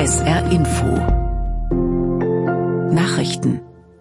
SR Info Nachrichten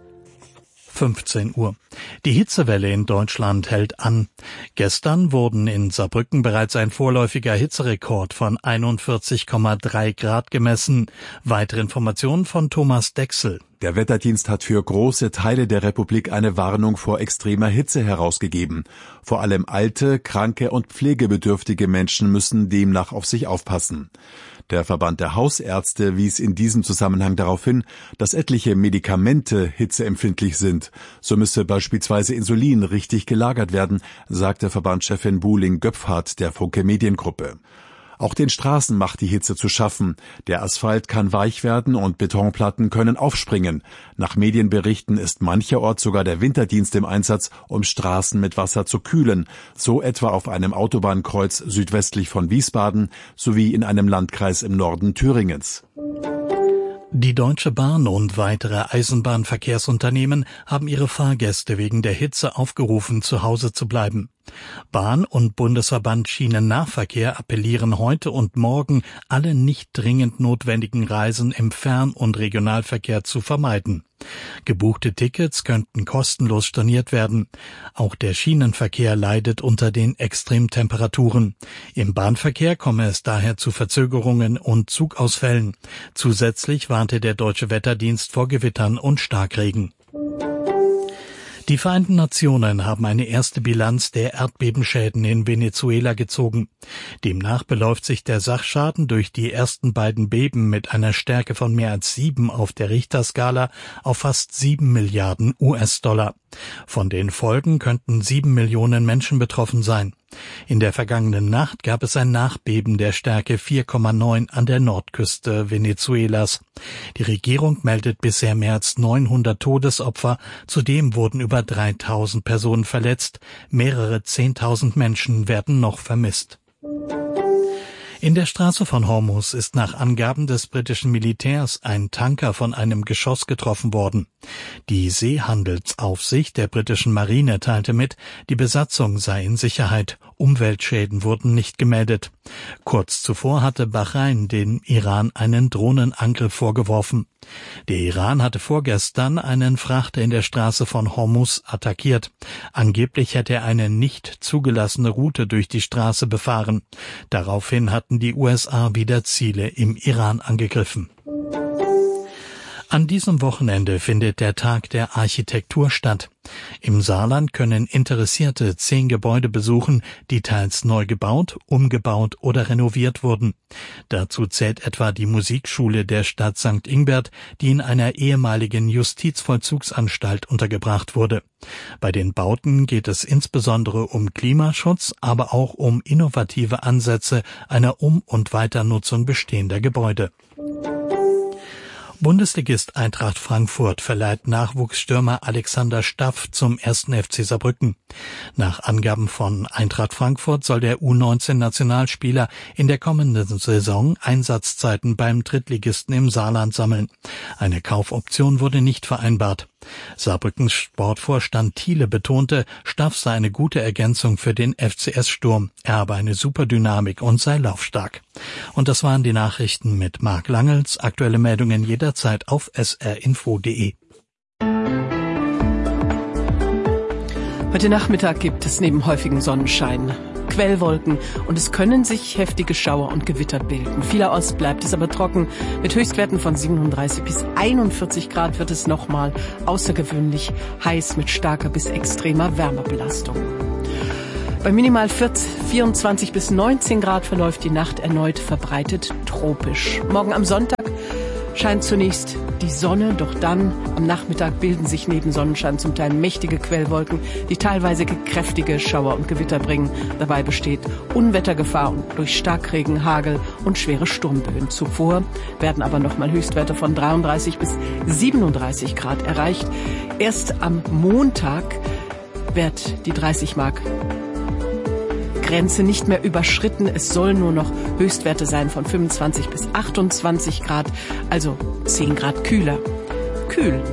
15 Uhr. Die Hitzewelle in Deutschland hält an. Gestern wurden in Saarbrücken bereits ein vorläufiger Hitzerekord von 41,3 Grad gemessen. Weitere Informationen von Thomas Dechsel. Der Wetterdienst hat für große Teile der Republik eine Warnung vor extremer Hitze herausgegeben. Vor allem alte, kranke und pflegebedürftige Menschen müssen demnach auf sich aufpassen. Der Verband der Hausärzte wies in diesem Zusammenhang darauf hin, dass etliche Medikamente hitzeempfindlich sind. So müsse beispielsweise Insulin richtig gelagert werden, sagte Verbandschefin Buhling-Göpfhardt der Funke Mediengruppe. Auch den Straßen macht die Hitze zu schaffen. Der Asphalt kann weich werden und Betonplatten können aufspringen. Nach Medienberichten ist mancherorts sogar der Winterdienst im Einsatz, um Straßen mit Wasser zu kühlen. So etwa auf einem Autobahnkreuz südwestlich von Wiesbaden sowie in einem Landkreis im Norden Thüringens. Die Deutsche Bahn und weitere Eisenbahnverkehrsunternehmen haben ihre Fahrgäste wegen der Hitze aufgerufen, zu Hause zu bleiben. Bahn- und Bundesverband Schienennahverkehr appellieren heute und morgen, alle nicht dringend notwendigen Reisen im Fern- und Regionalverkehr zu vermeiden. Gebuchte Tickets könnten kostenlos storniert werden. Auch der Schienenverkehr leidet unter den Extremtemperaturen. Im Bahnverkehr komme es daher zu Verzögerungen und Zugausfällen. Zusätzlich warnte der Deutsche Wetterdienst vor Gewittern und Starkregen. Die Vereinten Nationen haben eine erste Bilanz der Erdbebenschäden in Venezuela gezogen. Demnach beläuft sich der Sachschaden durch die ersten beiden Beben mit einer Stärke von mehr als 7 auf der Richterskala auf fast 7 Milliarden US-Dollar. Von den Folgen könnten 7 Millionen Menschen betroffen sein. In der vergangenen Nacht gab es ein Nachbeben der Stärke 4,9 an der Nordküste Venezuelas. Die Regierung meldet bisher mehr als 900 Todesopfer. Zudem wurden über 3000 Personen verletzt. Mehrere 10.000 Menschen werden noch vermisst. In der Straße von Hormuz ist nach Angaben des britischen Militärs ein Tanker von einem Geschoss getroffen worden. Die Seehandelsaufsicht der britischen Marine teilte mit, die Besatzung sei in Sicherheit. Umweltschäden wurden nicht gemeldet. Kurz zuvor hatte Bahrain dem Iran einen Drohnenangriff vorgeworfen. Der Iran hatte vorgestern einen Frachter in der Straße von Hormuz attackiert. Angeblich hätte er eine nicht zugelassene Route durch die Straße befahren. Daraufhin hatten die USA wieder Ziele im Iran angegriffen. An diesem Wochenende findet der Tag der Architektur statt. Im Saarland können Interessierte 10 Gebäude besuchen, die teils neu gebaut, umgebaut oder renoviert wurden. Dazu zählt etwa die Musikschule der Stadt St. Ingbert, die in einer ehemaligen Justizvollzugsanstalt untergebracht wurde. Bei den Bauten geht es insbesondere um Klimaschutz, aber auch um innovative Ansätze einer Um- und Weiternutzung bestehender Gebäude. Bundesligist Eintracht Frankfurt verleiht Nachwuchsstürmer Alexander Staff zum 1. FC Saarbrücken. Nach Angaben von Eintracht Frankfurt soll der U19-Nationalspieler in der kommenden Saison Einsatzzeiten beim Drittligisten im Saarland sammeln. Eine Kaufoption wurde nicht vereinbart. Saarbrückens Sportvorstand Thiele betonte, Staff sei eine gute Ergänzung für den FCS-Sturm. Er habe eine super Dynamik und sei laufstark. Und das waren die Nachrichten mit Marc Langels. Aktuelle Meldungen jederzeit auf srinfo.de. Heute Nachmittag gibt es neben häufigem Sonnenschein Quellwolken und es können sich heftige Schauer und Gewitter bilden. Vielerorts bleibt es aber trocken. Mit Höchstwerten von 37 bis 41 Grad wird es nochmal außergewöhnlich heiß mit starker bis extremer Wärmebelastung. Bei minimal 24 bis 19 Grad verläuft die Nacht erneut verbreitet tropisch. Morgen am Sonntag scheint zunächst die Sonne, doch dann am Nachmittag bilden sich neben Sonnenschein zum Teil mächtige Quellwolken, die teilweise kräftige Schauer und Gewitter bringen. Dabei besteht Unwettergefahr durch Starkregen, Hagel und schwere Sturmböen. Zuvor werden aber nochmal Höchstwerte von 33 bis 37 Grad erreicht. Erst am Montag wird die 30-Mark Grenze nicht mehr überschritten. Es soll nur noch Höchstwerte sein von 25 bis 28 Grad, also 10 Grad kühler. Kühl.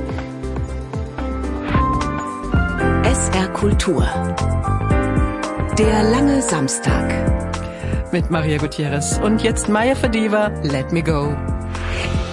SR Kultur. Der lange Samstag. Mit Maria Gutierrez. Und jetzt Maya Fadiva, Let Me Go.